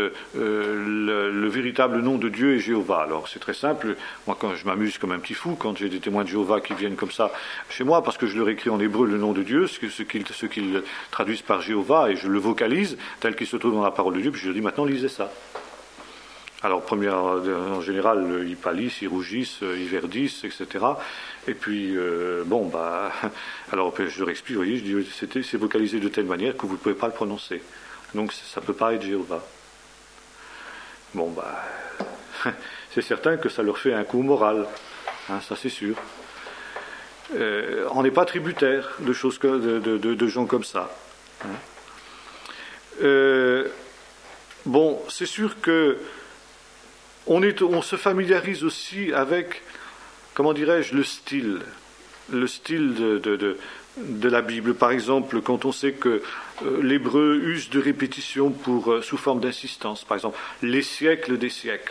le véritable nom de Dieu est Jéhovah. Alors c'est très simple, moi quand je m'amuse comme un petit fou, quand j'ai des témoins de Jéhovah qui viennent comme ça chez moi, parce que je leur écris en hébreu le nom de Dieu, ce qu'ils traduisent par Jéhovah, et je le vocalise tel qu'il se trouve dans la parole de Dieu, puis je leur dis maintenant lisez ça. Alors, en général, ils pâlissent, ils rougissent, ils verdissent, etc. Et puis, alors je leur explique, vous voyez, je dis, c'est vocalisé de telle manière que vous ne pouvez pas le prononcer. Donc, ça ne peut pas être Jéhovah. C'est certain que ça leur fait un coup moral, hein, ça c'est sûr. On n'est pas tributaire de choses de gens comme ça. Hein. C'est sûr que on se familiarise aussi avec, comment dirais-je, le style de la Bible. Par exemple, quand on sait que l'hébreu use de répétition sous forme d'insistance, par exemple, les siècles des siècles.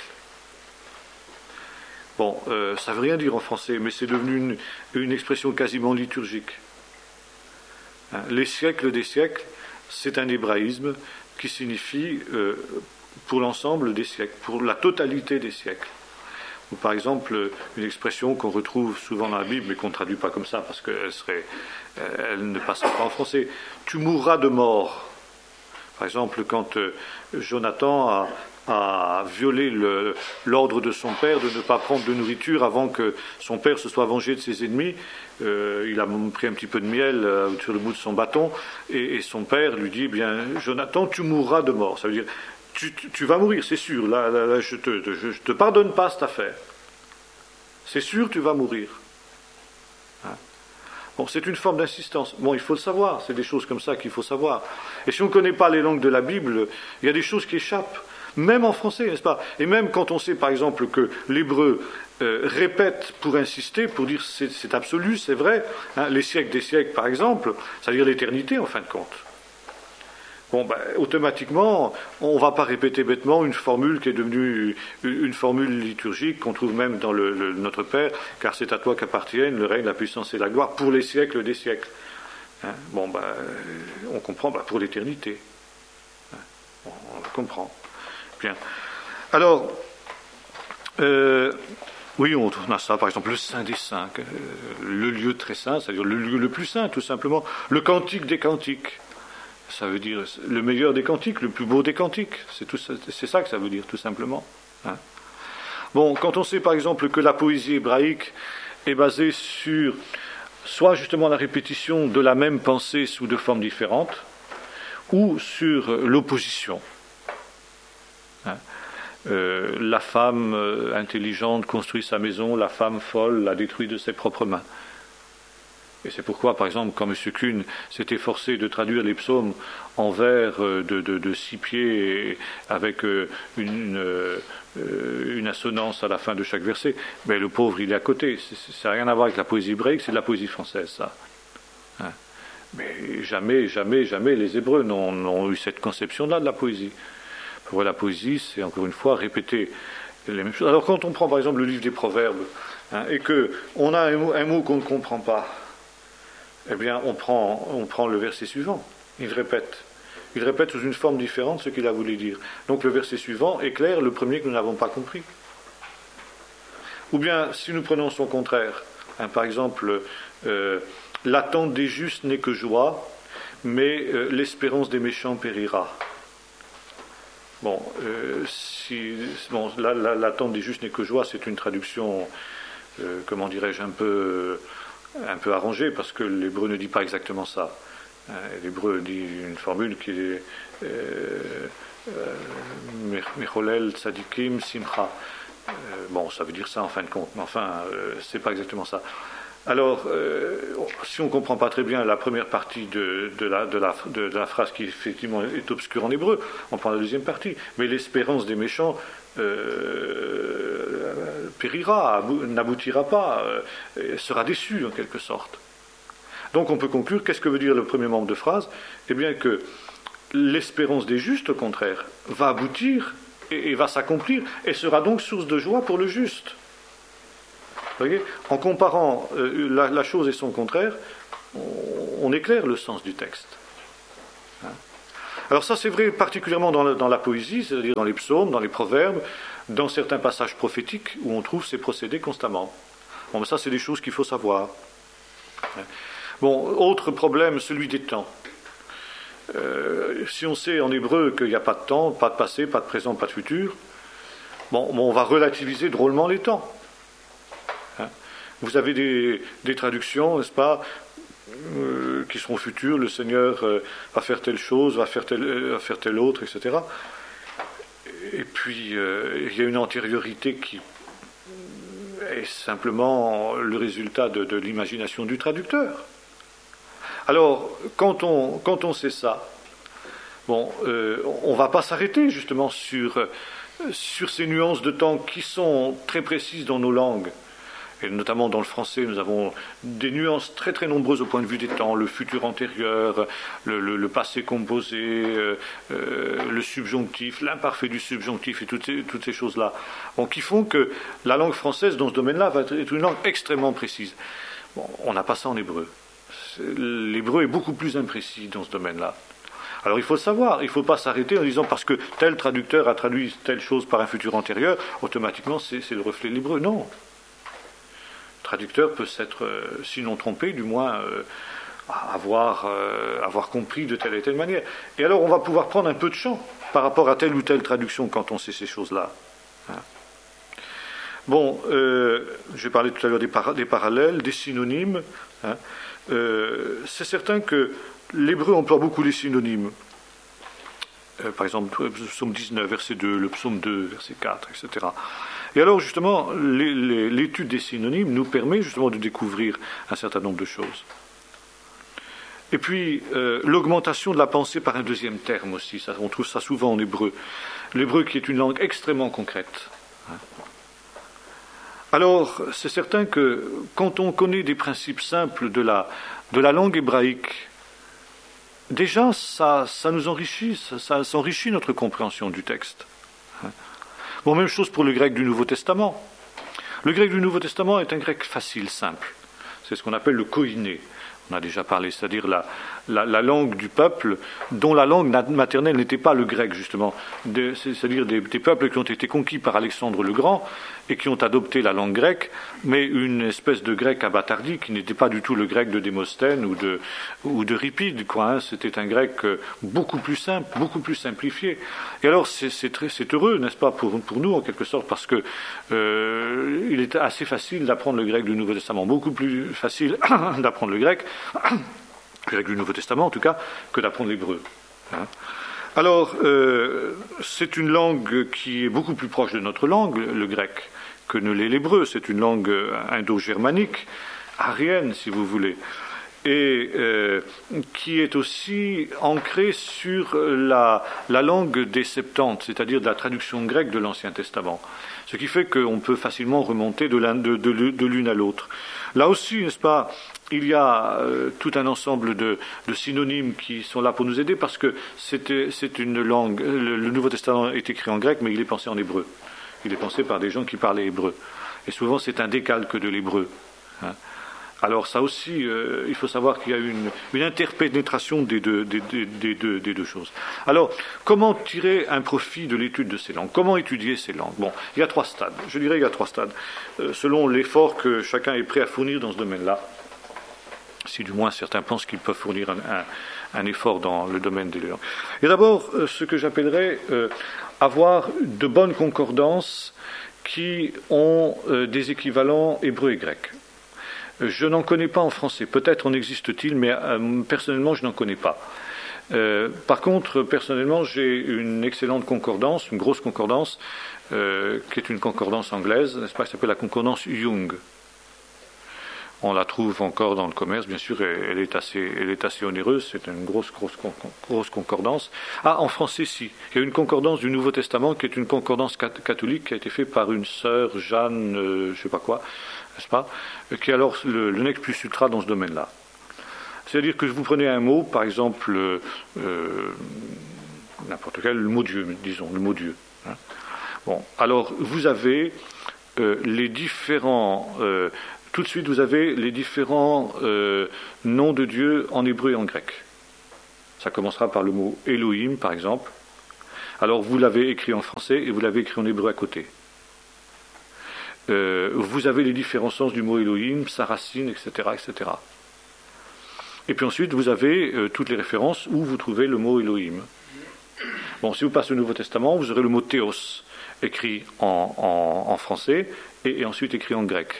Ça ne veut rien dire en français, mais c'est devenu une expression quasiment liturgique. Hein, les siècles des siècles, c'est un hébraïsme qui signifie pour l'ensemble des siècles, pour la totalité des siècles. Ou par exemple, une expression qu'on retrouve souvent dans la Bible, mais qu'on ne traduit pas comme ça, parce qu'elle ne passerait pas en français. Tu mourras de mort. Par exemple, quand Jonathan a violé l'ordre de son père de ne pas prendre de nourriture avant que son père se soit vengé de ses ennemis, il a pris un petit peu de miel sur le bout de son bâton, et son père lui dit, Jonathan, tu mourras de mort. Ça veut dire, tu vas mourir, c'est sûr, là je te pardonne pas cette affaire. C'est sûr, tu vas mourir. Hein? C'est une forme d'insistance. Il faut le savoir, c'est des choses comme ça qu'il faut savoir. Et si on ne connaît pas les langues de la Bible, il y a des choses qui échappent, même en français, n'est-ce pas? Et même quand on sait, par exemple, que l'hébreu répète pour insister, pour dire c'est absolu, c'est vrai, hein, les siècles des siècles, par exemple, c'est-à-dire l'éternité, en fin de compte. Automatiquement, on ne va pas répéter bêtement une formule qui est devenue une formule liturgique qu'on trouve même dans Notre Père, car c'est à toi qu'appartiennent le règne, la puissance et la gloire pour les siècles des siècles. Hein, on comprend pour l'éternité. Hein, on comprend. Bien. Alors, oui, on a ça, par exemple, le Saint des Saints, le lieu très saint, c'est-à-dire le lieu le plus saint, tout simplement, le cantique des cantiques. Ça veut dire le meilleur des cantiques, le plus beau des cantiques. C'est ça que ça veut dire, tout simplement. Hein. Quand on sait, par exemple, que la poésie hébraïque est basée sur soit justement la répétition de la même pensée sous deux formes différentes, ou sur l'opposition. Hein. La femme intelligente construit sa maison, la femme folle la détruit de ses propres mains. Et c'est pourquoi, par exemple, quand M. Kuhn s'est efforcé de traduire les psaumes en vers de 6 pieds avec une assonance à la fin de chaque verset, le pauvre, il est à côté. Ça n'a rien à voir avec la poésie hébraïque, c'est de la poésie française, ça. Hein. Mais jamais les Hébreux n'ont eu cette conception-là de la poésie. Pour la poésie, c'est encore une fois répéter les mêmes choses. Alors quand on prend, par exemple, le livre des Proverbes, hein, et qu'on a un mot qu'on ne comprend pas, on prend le verset suivant. Il répète sous une forme différente ce qu'il a voulu dire. Donc le verset suivant éclaire le premier que nous n'avons pas compris. Ou bien, si nous prenons son contraire, hein, par exemple, l'attente des justes n'est que joie, mais l'espérance des méchants périra. L'attente des justes n'est que joie, c'est une traduction, comment dirais-je, un peu arrangée, parce que l'hébreu ne dit pas exactement ça. L'hébreu dit une formule qui est Mecholel Tzadikim Simcha. Ça veut dire ça en fin de compte, mais enfin, c'est pas exactement ça. Alors, si on ne comprend pas très bien la première partie de la phrase qui effectivement est obscure en hébreu, on prend la deuxième partie. Mais l'espérance des méchants périra, n'aboutira pas, sera déçue en quelque sorte. Donc on peut conclure, qu'est-ce que veut dire le premier membre de phrase? Eh bien que l'espérance des justes, au contraire, va aboutir et va s'accomplir, et sera donc source de joie pour le juste. Vous voyez, en comparant la chose et son contraire, on éclaire le sens du texte. Hein. Alors ça, c'est vrai particulièrement dans la poésie, c'est-à-dire dans les psaumes, dans les proverbes, dans certains passages prophétiques où on trouve ces procédés constamment. Bon, mais ça, c'est des choses qu'il faut savoir. Bon, autre problème, celui des temps. Si on sait en hébreu qu'il n'y a pas de temps, pas de passé, pas de présent, pas de futur, bon, on va relativiser drôlement les temps. Vous avez des traductions, n'est-ce pas, qui seront futures, le Seigneur va faire telle chose, va faire telle autre, etc. Et puis, il y a une antériorité qui est simplement le résultat de l'imagination du traducteur. Alors, quand on sait ça, bon, on ne va pas s'arrêter justement sur ces nuances de temps qui sont très précises dans nos langues. Et notamment dans le français, nous avons des nuances très très nombreuses au point de vue des temps, le futur antérieur, le passé composé, le subjonctif, l'imparfait du subjonctif et toutes ces choses-là. Bon, qui font que la langue française dans ce domaine-là va être une langue extrêmement précise. Bon, on n'a pas ça en hébreu. L'hébreu est beaucoup plus imprécis dans ce domaine-là. Alors il faut le savoir, il ne faut pas s'arrêter en disant parce que tel traducteur a traduit telle chose par un futur antérieur, automatiquement c'est le reflet de l'hébreu. Non. Le traducteur peut s'être, sinon trompé, du moins avoir compris de telle et telle manière. Et alors on va pouvoir prendre un peu de champ par rapport à telle ou telle traduction quand on sait ces choses-là. Bon, j'ai parlé tout à l'heure des parallèles, des synonymes. C'est certain que l'hébreu emploie beaucoup les synonymes. Par exemple, le psaume 19, verset 2, le psaume 2, verset 4, etc. Et alors, justement, l'étude des synonymes nous permet justement de découvrir un certain nombre de choses. Et puis, l'augmentation de la pensée par un deuxième terme aussi, ça, on trouve ça souvent en hébreu. L'hébreu qui est une langue extrêmement concrète. Alors, c'est certain que quand on connaît des principes simples de la langue hébraïque, déjà, ça nous enrichit, ça enrichit notre compréhension du texte. Bon, même chose pour le grec du Nouveau Testament. Le grec du Nouveau Testament est un grec facile, simple. C'est ce qu'on appelle le koiné. On a déjà parlé, c'est-à-dire la langue du peuple dont la langue maternelle n'était pas le grec, justement. C'est-à-dire des peuples qui ont été conquis par Alexandre le Grand et qui ont adopté la langue grecque, mais une espèce de grec abattardi qui n'était pas du tout le grec de Démosthène ou de Ripide, quoi, hein. C'était un grec beaucoup plus simple, beaucoup plus simplifié. Et alors c'est heureux, n'est-ce pas, pour nous en quelque sorte, parce que il est assez facile d'apprendre le grec du Nouveau Testament, beaucoup plus facile d'apprendre le grec du Nouveau Testament en tout cas, que d'apprendre l'hébreu. Alors, c'est une langue qui est beaucoup plus proche de notre langue, le grec, que ne l'est l'hébreu. C'est une langue indo-germanique, aryenne si vous voulez, et qui est aussi ancrée sur la langue des Septante, c'est-à-dire de la traduction grecque de l'Ancien Testament. Ce qui fait qu'on peut facilement remonter de l'une à l'autre. Là aussi, n'est-ce pas, il y a tout un ensemble de synonymes qui sont là pour nous aider parce que c'est une langue. Le Nouveau Testament est écrit en grec, mais il est pensé en hébreu. Il est pensé par des gens qui parlaient hébreu. Et souvent, c'est un décalque de l'hébreu. Alors ça aussi, il faut savoir qu'il y a une interpénétration des deux choses. Alors, comment tirer un profit de l'étude de ces langues? Comment étudier ces langues? Bon, il y a 3 stades. Je dirais il y a 3 stades, selon l'effort que chacun est prêt à fournir dans ce domaine-là. Si du moins certains pensent qu'ils peuvent fournir un effort dans le domaine des langues. Et d'abord, ce que j'appellerais avoir de bonnes concordances qui ont des équivalents hébreu et grec. Je n'en connais pas en français. Peut-être en existe-t-il, mais personnellement, je n'en connais pas. Par contre, personnellement, j'ai une excellente concordance, une grosse concordance, qui est une concordance anglaise, n'est-ce pas, qui s'appelle la concordance Young. On la trouve encore dans le commerce, bien sûr, elle est assez onéreuse, c'est une grosse concordance. Ah, en français, si. Il y a une concordance du Nouveau Testament qui est une concordance catholique qui a été faite par une sœur, Jeanne, je ne sais pas quoi, n'est-ce pas, qui est alors le nec plus ultra dans ce domaine-là. C'est-à-dire que vous prenez un mot, par exemple, n'importe quel, le mot Dieu, disons, le mot Dieu. Hein. Bon, alors vous avez les différents... tout de suite, vous avez les différents noms de Dieu en hébreu et en grec. Ça commencera par le mot Elohim, par exemple. Alors vous l'avez écrit en français et vous l'avez écrit en hébreu à côté. Vous avez les différents sens du mot Elohim, sa racine, etc., etc. Et puis ensuite, vous avez toutes les références où vous trouvez le mot Elohim. Bon, si vous passez au Nouveau Testament, vous aurez le mot Théos, écrit en français et ensuite écrit en grec.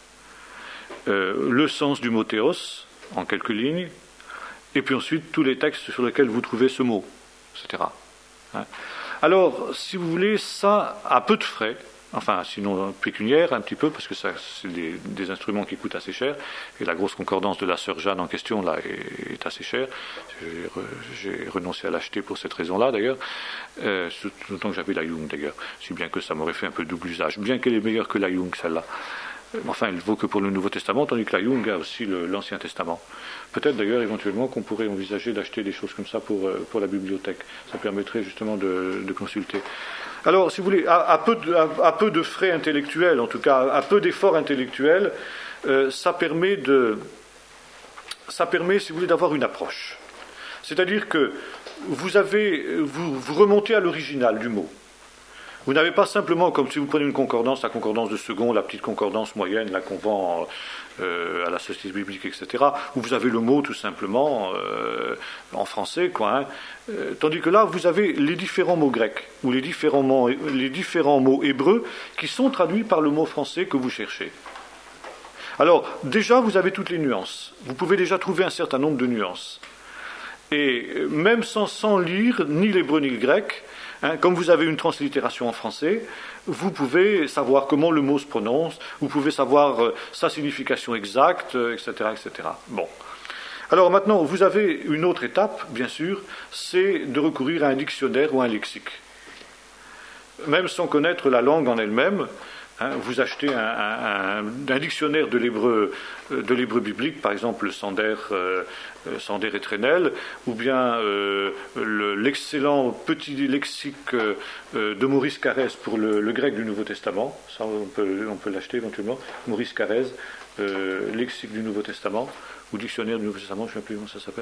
Le sens du mot Théos, en quelques lignes, et puis ensuite tous les textes sur lesquels vous trouvez ce mot, etc. Hein. Alors, si vous voulez, ça à peu de frais, enfin, sinon pécuniaire un petit peu, parce que ça, c'est des instruments qui coûtent assez cher, et la grosse concordance de la sœur Jeanne en question, là, est assez chère. J'ai renoncé à l'acheter pour cette raison-là, d'ailleurs, d'autant que j'avais la Young, d'ailleurs, si bien que ça m'aurait fait un peu double usage, bien qu'elle est meilleure que la Young, celle-là. Enfin, elle vaut que pour le Nouveau Testament, tandis que la Young a aussi l'Ancien Testament. Peut-être d'ailleurs, éventuellement, qu'on pourrait envisager d'acheter des choses comme ça pour la bibliothèque. Ça permettrait justement de consulter. Alors, si vous voulez, à peu de frais intellectuels, en tout cas, à peu d'efforts intellectuels, ça permet, si vous voulez, d'avoir une approche. C'est-à-dire que vous remontez à l'original du mot. Vous n'avez pas simplement, comme si vous prenez une concordance, la concordance de second, la petite concordance moyenne, là qu'on vend à la Société biblique, etc., où vous avez le mot tout simplement en français, quoi. Hein. Tandis que là, vous avez les différents mots grecs, ou les différents mots hébreux, qui sont traduits par le mot français que vous cherchez. Alors, déjà, vous avez toutes les nuances. Vous pouvez déjà trouver un certain nombre de nuances. Et même sans lire ni l'hébreu ni le grec, hein, comme vous avez une translittération en français, vous pouvez savoir comment le mot se prononce, vous pouvez savoir sa signification exacte, etc., etc. Bon. Alors maintenant, vous avez une autre étape, bien sûr, c'est de recourir à un dictionnaire ou à un lexique. Même sans connaître la langue en elle-même, hein, vous achetez un dictionnaire de l'hébreu biblique, par exemple le Sander et Trenel, ou bien l'excellent petit lexique de Maurice Carrez pour le grec du Nouveau Testament. Ça, on peut l'acheter éventuellement. Maurice Carrez, lexique du Nouveau Testament, ou dictionnaire du Nouveau Testament, je ne sais plus comment ça s'appelle.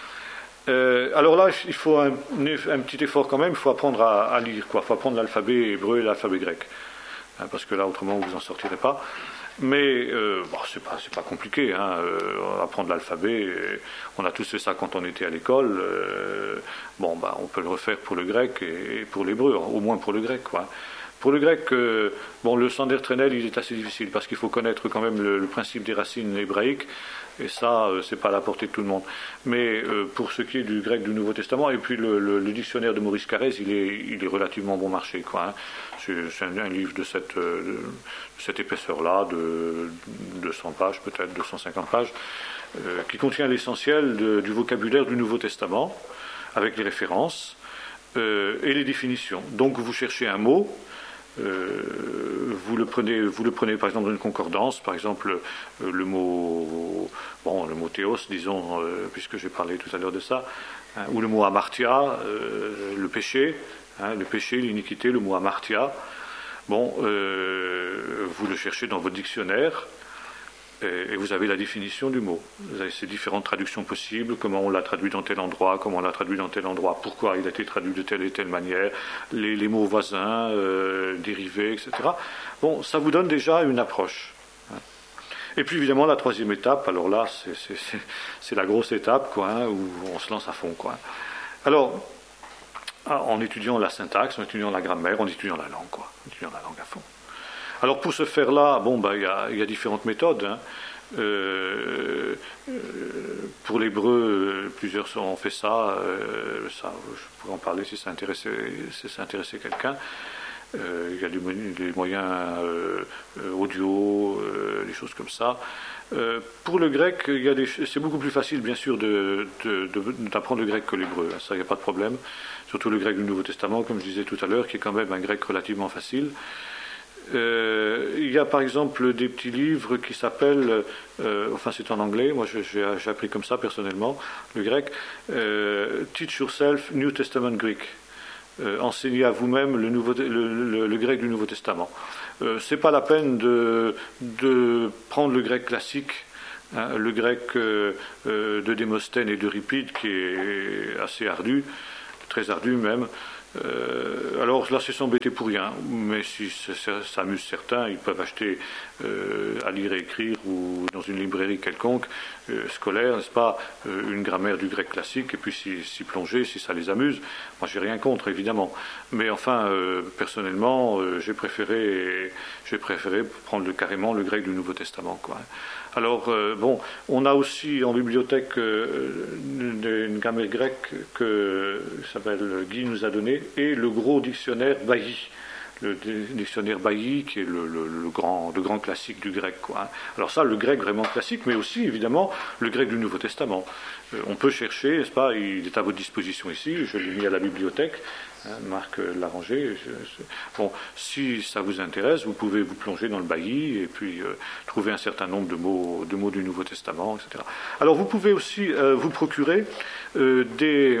Alors là, il faut un petit effort quand même, il faut apprendre à lire, quoi. Il faut apprendre l'alphabet hébreu et l'alphabet grec. Parce que là, autrement, vous n'en sortirez pas. Mais c'est pas compliqué, hein, apprendre l'alphabet. On a tous fait ça quand on était à l'école. On peut le refaire pour le grec et pour l'hébreu, au moins pour le grec, quoi. Pour le grec, le Sander Trenel, il est assez difficile parce qu'il faut connaître quand même le principe des racines hébraïques. Et ça, c'est pas à la portée de tout le monde. Mais pour ce qui est du grec du Nouveau Testament, et puis le dictionnaire de Maurice Carrez, il est relativement bon marché, quoi. Hein. C'est un livre de cette épaisseur-là, de 200 pages, peut-être 250 pages, qui contient l'essentiel du vocabulaire du Nouveau Testament, avec les références et les définitions. Donc vous cherchez un mot. Vous le prenez par exemple dans une concordance, par exemple le mot théos, disons, puisque j'ai parlé tout à l'heure de ça, hein, ou le mot amartia, le péché, hein, l'iniquité, le mot amartia. Vous le cherchez dans votre dictionnaire et vous avez la définition du mot. Vous avez ces différentes traductions possibles, comment on l'a traduit dans tel endroit, comment on l'a traduit dans tel endroit, pourquoi il a été traduit de telle et telle manière, les mots voisins, dérivés, etc. Bon, ça vous donne déjà une approche. Et puis évidemment la troisième étape, alors là c'est la grosse étape, quoi, hein, où on se lance à fond, quoi. Alors, en étudiant la syntaxe, en étudiant la grammaire, en étudiant la langue, quoi, en étudiant la langue à fond. Alors pour ce faire-là, il y a différentes méthodes. Hein. Pour l'hébreu, plusieurs ont fait ça. Ça, je pourrais en parler si ça intéressait quelqu'un. Il y a des moyens audio, des choses comme ça. Pour le grec, c'est beaucoup plus facile, bien sûr, d'apprendre le grec que l'hébreu. Ça, il n'y a pas de problème. Surtout le grec du Nouveau Testament, comme je disais tout à l'heure, qui est quand même un grec relativement facile. Il y a par exemple des petits livres qui s'appellent, c'est en anglais, moi j'ai appris comme ça personnellement, le grec, Teach Yourself New Testament Greek, enseignez à vous-même le grec du Nouveau Testament. C'est pas la peine de prendre le grec classique hein, le grec de Démosthène et d'Euripide qui est assez ardu, très ardu même. Alors là, c'est s'embêter pour rien, mais si ça amuse certains, ils peuvent acheter à lire et écrire ou dans une librairie quelconque scolaire, n'est-ce pas, une grammaire du grec classique et puis s'y plonger si ça les amuse. Moi, j'ai rien contre évidemment, mais enfin, personnellement, j'ai préféré prendre carrément le grec du Nouveau Testament, quoi. Alors, bon, on a aussi en bibliothèque une grammaire grecque que Guy nous a donnée, et le gros dictionnaire Bailly. Le dictionnaire Bailly, qui est le grand classique du grec, quoi. Alors ça, le grec vraiment classique, mais aussi, évidemment, le grec du Nouveau Testament. On peut chercher, n'est-ce pas, il est à votre disposition ici, je l'ai mis à la bibliothèque, hein, Marc l'a rangé. Bon, si ça vous intéresse, vous pouvez vous plonger dans le Bailly et puis trouver un certain nombre de mots du Nouveau Testament, etc. Alors vous pouvez aussi vous procurer des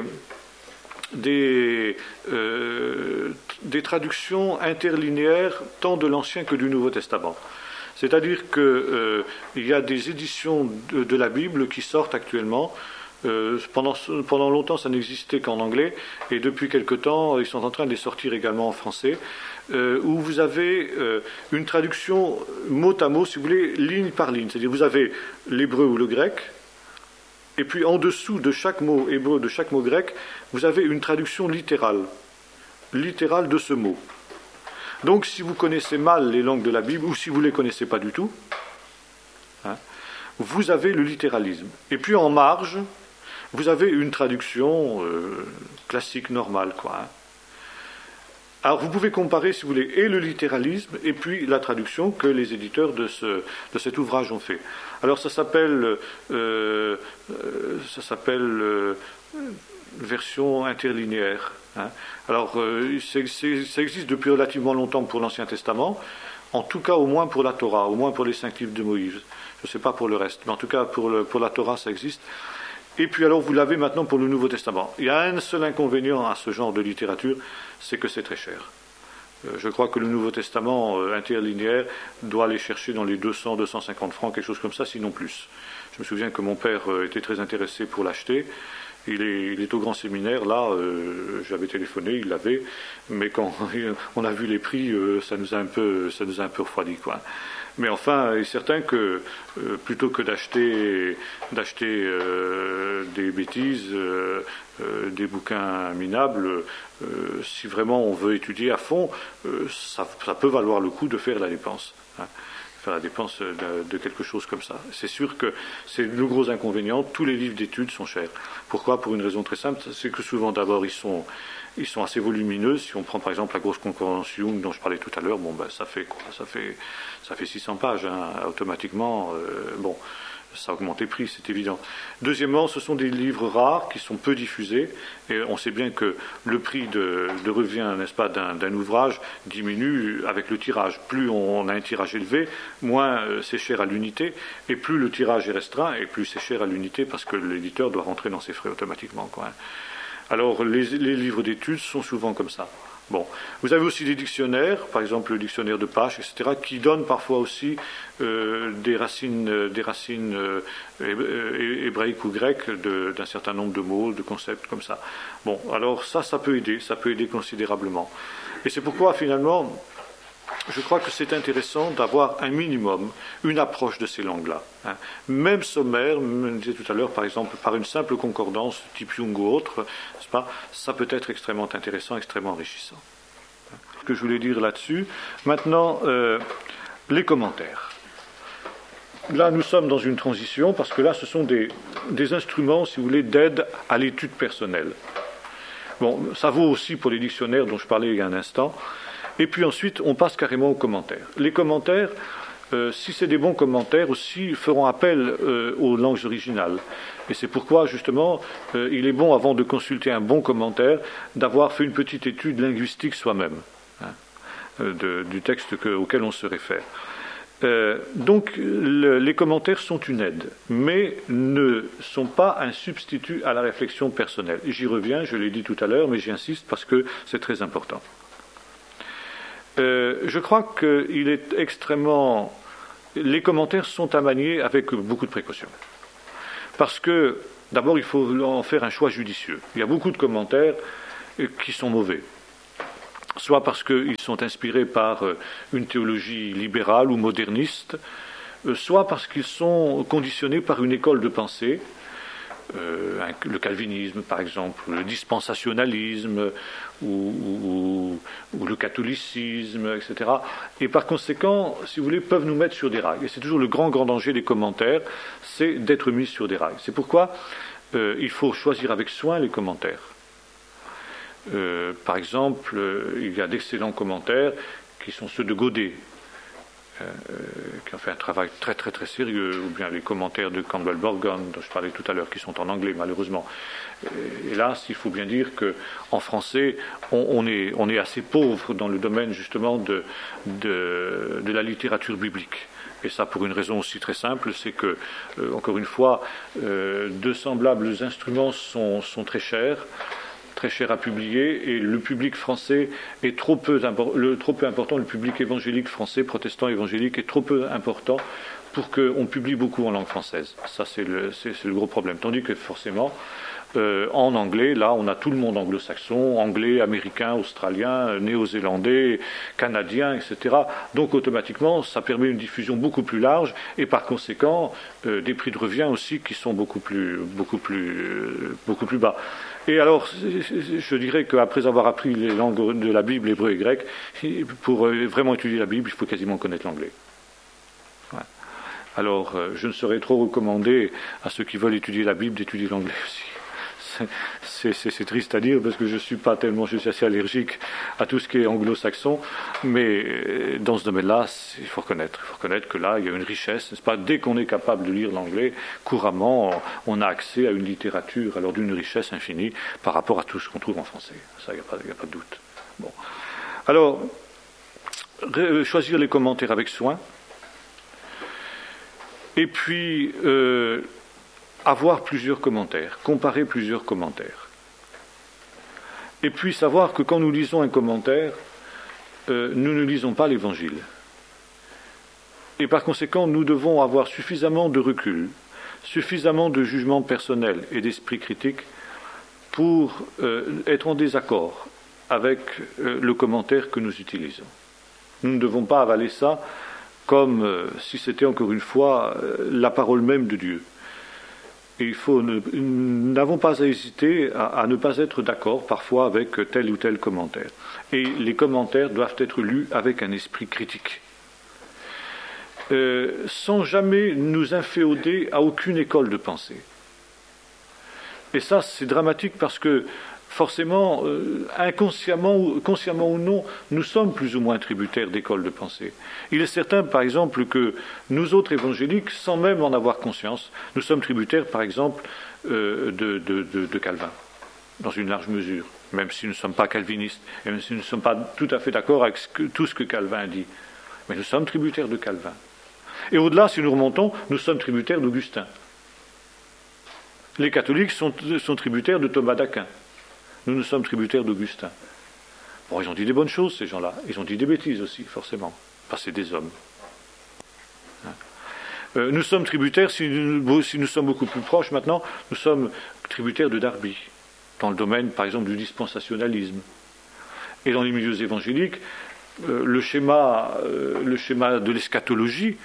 traductions interlinéaires tant de l'Ancien que du Nouveau Testament. C'est-à-dire qu'il y a des éditions de la Bible qui sortent actuellement. Pendant longtemps, ça n'existait qu'en anglais, et depuis quelque temps, ils sont en train de les sortir également en français, où vous avez une traduction mot à mot, si vous voulez, ligne par ligne. C'est-à-dire vous avez l'hébreu ou le grec, et puis en dessous de chaque mot hébreu, de chaque mot grec, vous avez une traduction littérale de ce mot. Donc si vous connaissez mal les langues de la Bible, ou si vous ne les connaissez pas du tout, hein, vous avez le littéralisme. Et puis en marge, vous avez une traduction classique, normale, quoi. Hein. Alors vous pouvez comparer, si vous voulez, et le littéralisme, et puis la traduction que les éditeurs de cet ouvrage ont fait. Alors ça s'appelle version interlinéaire. Hein. Alors ça existe depuis relativement longtemps pour l'Ancien Testament, en tout cas au moins pour la Torah, au moins pour les 5 livres de Moïse. Je ne sais pas pour le reste, mais en tout cas pour la Torah ça existe. Et puis alors vous l'avez maintenant pour le Nouveau Testament. Il y a un seul inconvénient à ce genre de littérature, c'est que c'est très cher. Je crois que le Nouveau Testament interlinéaire doit aller chercher dans les 200-250 francs, quelque chose comme ça, sinon plus. Je me souviens que mon père était très intéressé pour l'acheter. Il est au grand séminaire, là, j'avais téléphoné, il l'avait, mais quand on a vu les prix, ça nous a un peu refroidi, quoi. Mais enfin, il est certain que plutôt que d'acheter des bêtises, des bouquins minables, si vraiment on veut étudier à fond, ça peut valoir le coup de faire la dépense. Hein. Faire la dépense de quelque chose comme ça. C'est sûr que c'est le gros inconvénient, tous les livres d'études sont chers. Pourquoi ? Pour une raison très simple, c'est que souvent d'abord ils sont assez volumineux. Si on prend par exemple la grosse concordance Young dont je parlais tout à l'heure, bon ben ça fait quoi ? Ça fait 600 pages, hein, automatiquement. Bon, ça augmente les prix, c'est évident. Deuxièmement, ce sont des livres rares qui sont peu diffusés, et on sait bien que le prix de revient, n'est-ce pas, d'un ouvrage diminue avec le tirage. Plus on a un tirage élevé, moins c'est cher à l'unité, et plus le tirage est restreint, et plus c'est cher à l'unité parce que l'éditeur doit rentrer dans ses frais automatiquement, quoi. Alors les livres d'études sont souvent comme ça. Bon, vous avez aussi des dictionnaires, par exemple le dictionnaire de Pache, etc., qui donnent parfois aussi des racines hébraïques ou grecques d'un certain nombre de mots, de concepts comme ça. Bon, alors ça peut aider considérablement. Et c'est pourquoi finalement, je crois que c'est intéressant d'avoir un minimum, une approche de ces langues-là. Hein. Même sommaire, je me disais tout à l'heure, par exemple, par une simple concordance, type Young ou autre, n'est-ce pas, ça peut être extrêmement intéressant, extrêmement enrichissant. Ce que je voulais dire là-dessus. Maintenant, les commentaires. Là, nous sommes dans une transition, parce que là, ce sont des instruments, si vous voulez, d'aide à l'étude personnelle. Bon, ça vaut aussi pour les dictionnaires dont je parlais il y a un instant. Et puis ensuite, on passe carrément aux commentaires. Les commentaires, si c'est des bons commentaires aussi, feront appel aux langues originales. Et c'est pourquoi, justement, il est bon, avant de consulter un bon commentaire, d'avoir fait une petite étude linguistique soi-même, hein, du texte auquel on se réfère. Donc, les commentaires sont une aide, mais ne sont pas un substitut à la réflexion personnelle. J'y reviens, je l'ai dit tout à l'heure, mais j'y insiste parce que c'est très important. Je crois qu'il est extrêmement les commentaires sont à manier avec beaucoup de précaution. Parce que, d'abord, il faut en faire un choix judicieux. Il y a beaucoup de commentaires qui sont mauvais. Soit parce qu'ils sont inspirés par une théologie libérale ou moderniste, soit parce qu'ils sont conditionnés par une école de pensée, le calvinisme par exemple, le dispensationalisme ou le catholicisme, etc. Et par conséquent, si vous voulez, peuvent nous mettre sur des rails. Et c'est toujours le grand danger des commentaires, c'est d'être mis sur des rails. C'est pourquoi il faut choisir avec soin les commentaires. Par exemple, il y a d'excellents commentaires qui sont ceux de Godet, qui ont fait un travail très très très sérieux, ou bien les commentaires de Campbell Morgan, dont je parlais tout à l'heure, qui sont en anglais malheureusement. Hélas, il faut bien dire qu'en français, on est assez pauvre dans le domaine justement de la littérature biblique. Et ça pour une raison aussi très simple, c'est que, encore une fois, de semblables instruments sont très chers à publier, et le public français est trop peu important, le public évangélique français, protestant évangélique, est trop peu important pour qu'on publie beaucoup en langue française. Ça, c'est le gros problème. Tandis que forcément, en anglais, là, on a tout le monde anglo-saxon, anglais, américain, australien, néo-zélandais, canadien, etc. Donc, automatiquement, ça permet une diffusion beaucoup plus large, et par conséquent, des prix de revient aussi qui sont beaucoup plus bas. Et alors, je dirais qu'après avoir appris les langues de la Bible, hébreu et grec, pour vraiment étudier la Bible, il faut quasiment connaître l'anglais. Ouais. Alors, je ne saurais trop recommander à ceux qui veulent étudier la Bible d'étudier l'anglais aussi. C'est triste à dire parce que je suis assez allergique à tout ce qui est anglo-saxon, mais dans ce domaine-là, il faut reconnaître que là, il y a une richesse, n'est-ce pas? Dès qu'on est capable de lire l'anglais couramment, on a accès à une littérature alors d'une richesse infinie par rapport à tout ce qu'on trouve en français. Ça, il n'y a pas de doute. Bon. Alors, choisir les commentaires avec soin, et puis avoir plusieurs commentaires, comparer plusieurs commentaires. Et puis savoir que quand nous lisons un commentaire, nous ne lisons pas l'Évangile. Et par conséquent, nous devons avoir suffisamment de recul, suffisamment de jugement personnel et d'esprit critique pour être en désaccord avec le commentaire que nous utilisons. Nous ne devons pas avaler ça comme si c'était encore une fois la parole même de Dieu. Et nous n'avons pas à hésiter à ne pas être d'accord parfois avec tel ou tel commentaire. Et les commentaires doivent être lus avec un esprit critique. Sans jamais nous inféoder à aucune école de pensée. Et ça, c'est dramatique parce que forcément, inconsciemment ou consciemment ou non, nous sommes plus ou moins tributaires d'écoles de pensée. Il est certain, par exemple, que nous autres évangéliques, sans même en avoir conscience, nous sommes tributaires, par exemple, de Calvin, dans une large mesure, même si nous ne sommes pas calvinistes, et même si nous ne sommes pas tout à fait d'accord avec tout ce que Calvin dit. Mais nous sommes tributaires de Calvin. Et au-delà, si nous remontons, nous sommes tributaires d'Augustin. Les catholiques sont tributaires de Thomas d'Aquin. Nous sommes tributaires d'Augustin. Bon, ils ont dit des bonnes choses, ces gens-là. Ils ont dit des bêtises aussi, forcément. Parce que c'est des hommes. Nous sommes tributaires, si nous sommes beaucoup plus proches maintenant, nous sommes tributaires de Darby, dans le domaine, par exemple, du dispensationalisme. Et dans les milieux évangéliques, le schéma de l'eschatologie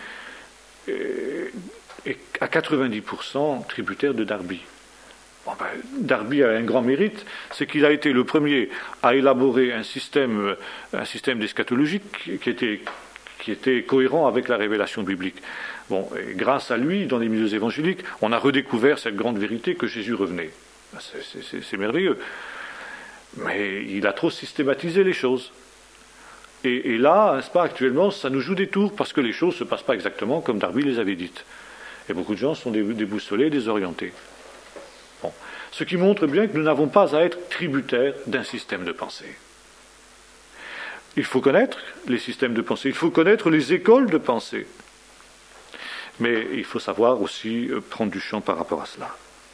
est à 90% tributaire de Darby. Bon, Darby a un grand mérite, c'est qu'il a été le premier à élaborer un système d'eschatologie qui était cohérent avec la révélation biblique. Bon, et grâce à lui, dans les milieux évangéliques, on a redécouvert cette grande vérité que Jésus revenait. C'est merveilleux. Mais il a trop systématisé les choses. Et là, n'est-ce pas, actuellement, ça nous joue des tours parce que les choses ne se passent pas exactement comme Darby les avait dites. Et beaucoup de gens sont déboussolés, désorientés. Bon. Ce qui montre bien que nous n'avons pas à être tributaires d'un système de pensée. Il faut connaître les systèmes de pensée, il faut connaître les écoles de pensée. Mais il faut savoir aussi prendre du champ par rapport à cela.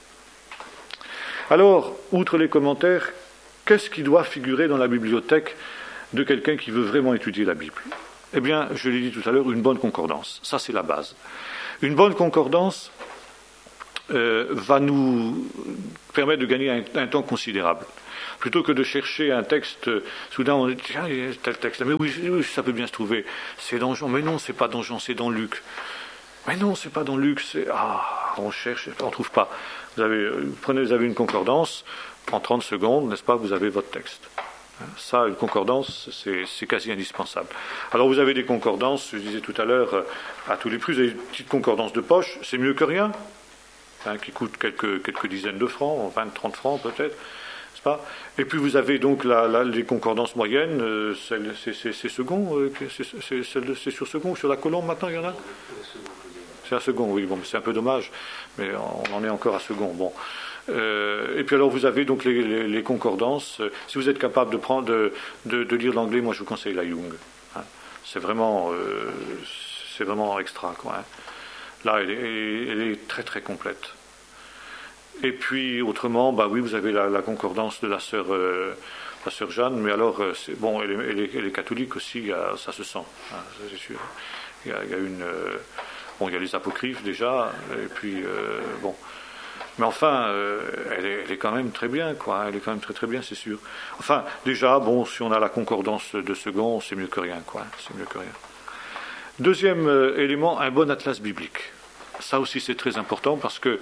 Alors, outre les commentaires, qu'est-ce qui doit figurer dans la bibliothèque de quelqu'un qui veut vraiment étudier la Bible? Eh bien, je l'ai dit tout à l'heure, une bonne concordance. Ça, c'est la base. Une bonne concordance va nous permettre de gagner un temps considérable. Plutôt que de chercher un texte, soudain on dit tiens, il y a tel texte, mais oui, ça peut bien se trouver. C'est dans Jean, mais non, c'est pas dans Jean, c'est dans Luc. Mais non, c'est pas dans Luc, on cherche, on trouve pas. Vous avez une concordance, en 30 secondes, n'est-ce pas, vous avez votre texte. Ça, une concordance, c'est quasi indispensable. Alors vous avez des concordances, je disais tout à l'heure, à tous les prix, vous avez des petites concordances de poche, c'est mieux que rien, qui coûtent quelques dizaines de francs, 20, 30 francs peut-être, n'est-ce pas ? Et puis vous avez donc les concordances moyennes, c'est second, c'est sur second ou sur la colombe maintenant, il y en a ? C'est à second, oui, bon, c'est un peu dommage, mais on en est encore à second, bon. Et puis alors vous avez donc les concordances. Si vous êtes capable de lire l'anglais, moi je vous conseille la Young. Hein. C'est vraiment extra, quoi. Hein. Là, elle est très très complète. Et puis autrement, bah oui, vous avez la concordance de la sœur Jeanne, mais alors bon, elle est catholique aussi, ça se sent, hein, c'est sûr. Il y a bon, il y a les apocryphes déjà, et puis bon. Mais enfin, elle est quand même très bien, quoi. Elle est quand même très très bien, c'est sûr. Enfin, déjà, bon, si on a la concordance de second, c'est mieux que rien, quoi. C'est mieux que rien. Deuxième élément, un bon atlas biblique. Ça aussi, c'est très important parce que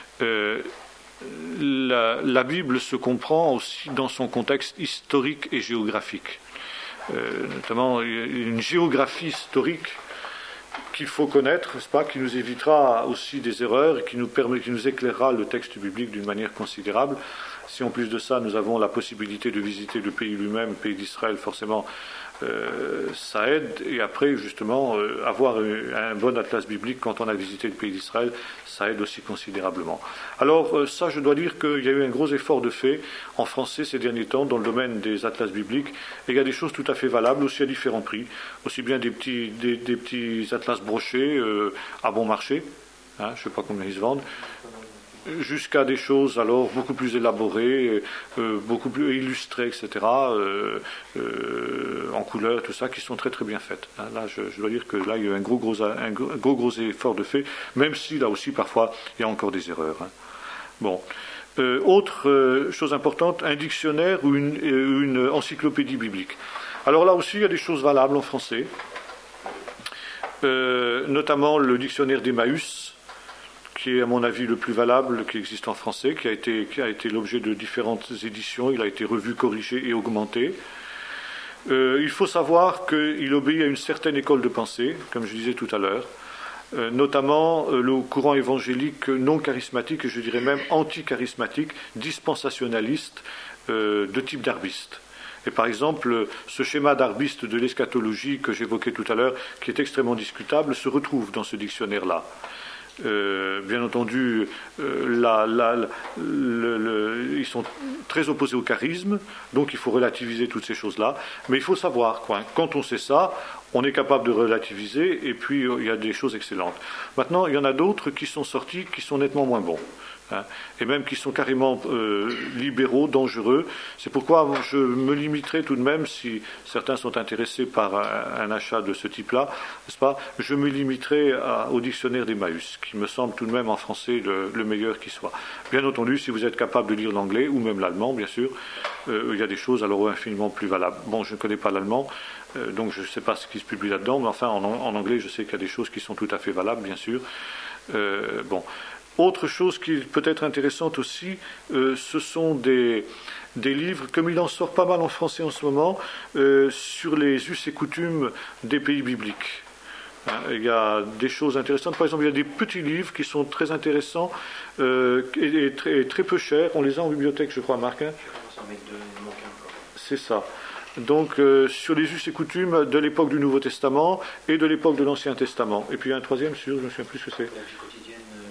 la Bible se comprend aussi dans son contexte historique et géographique. Notamment, une géographie historique qu'il faut connaître, n'est-ce pas, qui nous évitera aussi des erreurs et qui nous éclairera le texte biblique d'une manière considérable. Si en plus de ça, nous avons la possibilité de visiter le pays lui-même, le pays d'Israël, forcément, ça aide. Et après, justement, avoir un bon atlas biblique quand on a visité le pays d'Israël, ça aide aussi considérablement. Alors, ça, je dois dire qu'il y a eu un gros effort de fait en français ces derniers temps dans le domaine des atlas bibliques. Et il y a des choses tout à fait valables, aussi à différents prix. Aussi bien des petits atlas brochés à bon marché, hein, je ne sais pas combien ils se vendent, jusqu'à des choses alors beaucoup plus élaborées, beaucoup plus illustrées, etc., en couleur, tout ça, qui sont très très bien faites. Hein, là, je dois dire que là, il y a eu un gros effort de fait, même si là aussi parfois il y a encore des erreurs. Hein. Bon. Autre chose importante, un dictionnaire ou une encyclopédie biblique. Alors là aussi, il y a des choses valables en français, notamment le dictionnaire d'Emmaüs, qui est à mon avis le plus valable qui existe en français, qui a été l'objet de différentes éditions, il a été revu, corrigé et augmenté. Il faut savoir qu'il obéit à une certaine école de pensée, comme je disais tout à l'heure, notamment le courant évangélique non charismatique, et je dirais même anti-charismatique, dispensationaliste, de type darbiste. Et par exemple, ce schéma darbiste de l'eschatologie que j'évoquais tout à l'heure, qui est extrêmement discutable, se retrouve dans ce dictionnaire-là. Bien entendu, ils sont très opposés au charisme, donc il faut relativiser toutes ces choses-là. Mais il faut savoir, quoi, quand on sait ça, on est capable de relativiser, et puis il y a des choses excellentes. Maintenant, il y en a d'autres qui sont sortis, qui sont nettement moins bons. Hein, et même qui sont carrément libéraux, dangereux. C'est pourquoi je me limiterai tout de même, si certains sont intéressés par un achat de ce type-là, n'est-ce pas, je me limiterai au dictionnaire d'Emmaüs, qui me semble tout de même en français le meilleur qui soit. Bien entendu, si vous êtes capable de lire l'anglais, ou même l'allemand, bien sûr, il y a des choses alors infiniment plus valables. Bon, je ne connais pas l'allemand, donc je ne sais pas ce qui se publie là-dedans, mais enfin, en anglais, je sais qu'il y a des choses qui sont tout à fait valables, bien sûr. Bon. Autre chose qui peut être intéressante aussi, ce sont des livres, comme il en sort pas mal en français en ce moment, sur les us et coutumes des pays bibliques. Hein, il y a des choses intéressantes. Par exemple, il y a des petits livres qui sont très intéressants et très peu chers. On les a en bibliothèque, je crois, Marc. Hein. C'est ça. Donc, sur les us et coutumes de l'époque du Nouveau Testament et de l'époque de l'Ancien Testament. Et puis, il y a un troisième sur, je ne sais plus ce que c'est.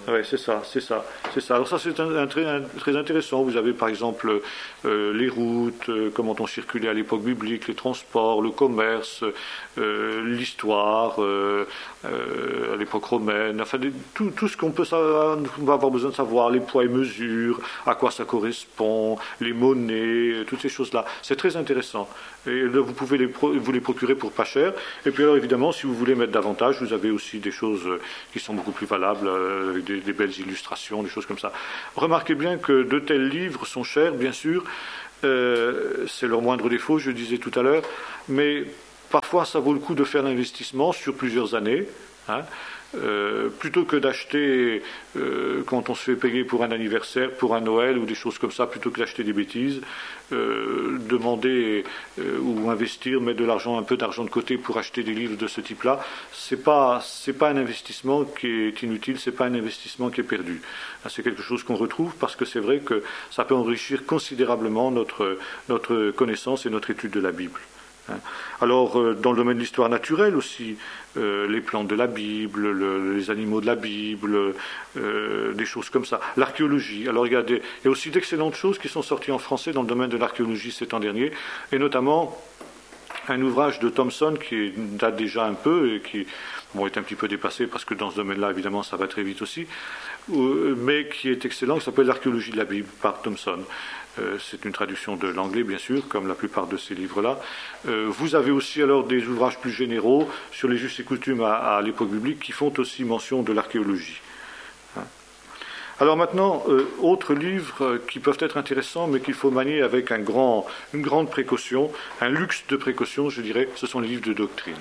Ouais, c'est ça, c'est ça, c'est ça. Alors ça, c'est très intéressant. Vous avez par exemple les routes, comment on circulait à l'époque biblique, les transports, le commerce, l'histoire à l'époque romaine, enfin tout ce qu'on peut savoir, on va avoir besoin de savoir, les poids et mesures, à quoi ça correspond, les monnaies, toutes ces choses-là. C'est très intéressant. Et là, vous pouvez vous les procurer pour pas cher. Et puis alors évidemment, si vous voulez mettre davantage, vous avez aussi des choses qui sont beaucoup plus valables, avec des belles illustrations, des choses comme ça. Remarquez bien que de tels livres sont chers, bien sûr, c'est leur moindre défaut, je le disais tout à l'heure, mais parfois ça vaut le coup de faire l'investissement sur plusieurs années, hein, plutôt que d'acheter quand on se fait payer pour un anniversaire, pour un Noël ou des choses comme ça, plutôt que d'acheter des bêtises, demander ou investir, mettre un peu d'argent de côté pour acheter des livres de ce type-là, c'est pas un investissement qui est inutile, c'est pas un investissement qui est perdu. C'est quelque chose qu'on retrouve parce que c'est vrai que ça peut enrichir considérablement notre connaissance et notre étude de la Bible. Alors, dans le domaine de l'histoire naturelle aussi, les plantes de la Bible, les animaux de la Bible, des choses comme ça. L'archéologie. Alors, il y a aussi d'excellentes choses qui sont sorties en français dans le domaine de l'archéologie ces temps derniers, et notamment un ouvrage de Thomson qui date déjà un peu et qui est un petit peu dépassé parce que dans ce domaine-là, évidemment, ça va très vite aussi, mais qui est excellent, qui s'appelle L'archéologie de la Bible par Thomson. C'est une traduction de l'anglais, bien sûr, comme la plupart de ces livres-là. Vous avez aussi alors des ouvrages plus généraux sur les us et coutumes à l'époque biblique qui font aussi mention de l'archéologie. Alors maintenant, autres livres qui peuvent être intéressants, mais qu'il faut manier avec une grande précaution, un luxe de précaution, je dirais, ce sont les livres de doctrine.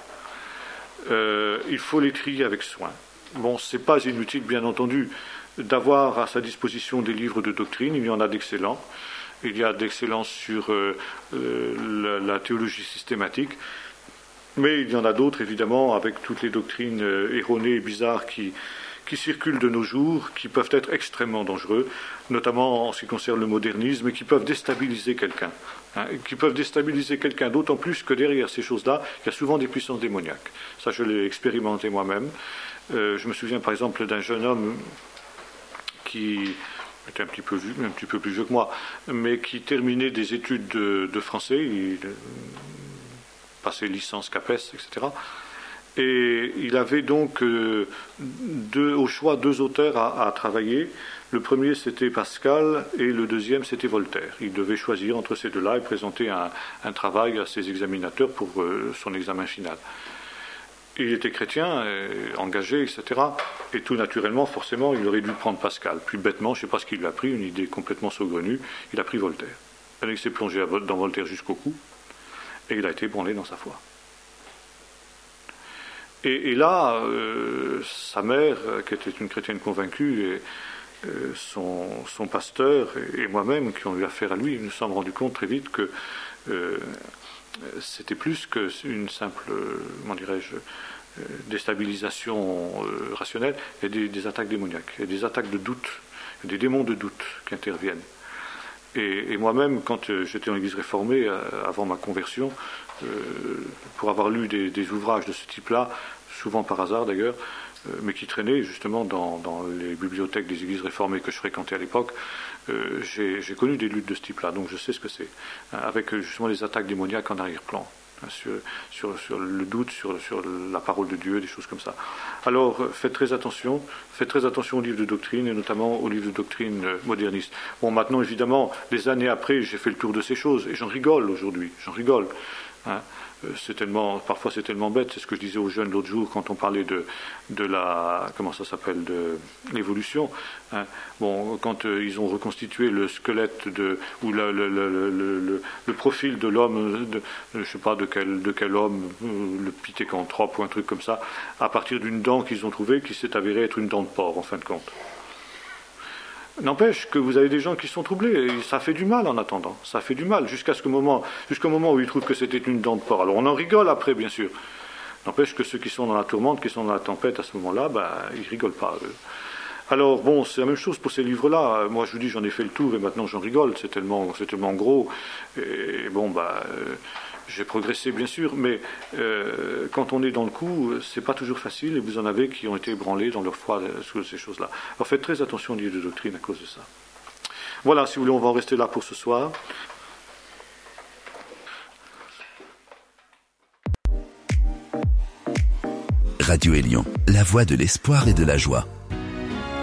Il faut les trier avec soin. Bon, c'est pas inutile, bien entendu, d'avoir à sa disposition des livres de doctrine, il y en a d'excellents. Il y a d'excellents sur la théologie systématique, mais il y en a d'autres, évidemment, avec toutes les doctrines erronées et bizarres qui circulent de nos jours, qui peuvent être extrêmement dangereux, notamment en ce qui concerne le modernisme, et qui peuvent déstabiliser quelqu'un. Qui peuvent déstabiliser quelqu'un, d'autant plus que derrière ces choses-là, il y a souvent des puissances démoniaques. Ça, je l'ai expérimenté moi-même. Je me souviens, par exemple, d'un jeune homme qui était un petit peu plus vieux que moi, mais qui terminait des études de français, il passait licence CAPES, etc. Et il avait donc au choix deux auteurs à travailler. Le premier c'était Pascal et le deuxième c'était Voltaire. Il devait choisir entre ces deux-là et présenter un travail à ses examinateurs pour son examen final. Il était chrétien, engagé, etc. Et tout naturellement, forcément, il aurait dû prendre Pascal. Plus bêtement, je ne sais pas ce qu'il a pris, une idée complètement saugrenue, il a pris Voltaire. Il s'est plongé dans Voltaire jusqu'au cou, et il a été ébranlé dans sa foi. Et là, sa mère, qui était une chrétienne convaincue, et son pasteur et moi-même, qui ont eu affaire à lui, nous nous sommes rendus compte très vite que c'était plus qu'une simple, comment dirais-je, déstabilisation rationnelle, il y a des attaques démoniaques, il y a des attaques de doute, des démons de doute qui interviennent. Et moi-même, quand j'étais en Église réformée, avant ma conversion, pour avoir lu des ouvrages de ce type-là, souvent par hasard d'ailleurs, mais qui traînaient justement dans les bibliothèques des Églises réformées que je fréquentais à l'époque, j'ai connu des luttes de ce type-là, donc je sais ce que c'est, avec justement les attaques démoniaques en arrière-plan. Sur le doute, sur la parole de Dieu, des choses comme ça. Alors, faites très attention aux livres de doctrine, et notamment aux livres de doctrine modernistes. Bon, maintenant, évidemment, des années après, j'ai fait le tour de ces choses, et j'en rigole aujourd'hui, hein. Parfois c'est tellement bête, c'est ce que je disais aux jeunes l'autre jour quand on parlait de l'évolution. Hein. Bon, quand ils ont reconstitué le squelette ou le profil de l'homme, je sais pas de quel homme, le Pithecanthrope ou un truc comme ça, à partir d'une dent qu'ils ont trouvée qui s'est avérée être une dent de porc en fin de compte. N'empêche que vous avez des gens qui sont troublés, et ça fait du mal en attendant, ça fait du mal, jusqu'au moment où ils trouvent que c'était une dent de porc. Alors on en rigole après, bien sûr. N'empêche que ceux qui sont dans la tourmente, qui sont dans la tempête à ce moment-là, ils rigolent pas, eux. Alors bon, c'est la même chose pour ces livres-là. Moi je vous dis, j'en ai fait le tour et maintenant j'en rigole, c'est tellement gros. Et bon, J'ai progressé, bien sûr, mais quand on est dans le coup, c'est pas toujours facile, et vous en avez qui ont été ébranlés dans leur foi sur ces choses-là. Alors faites très attention aux livres de doctrine à cause de ça. Voilà, si vous voulez, on va en rester là pour ce soir. Radio Élion, la voix de l'espoir et de la joie.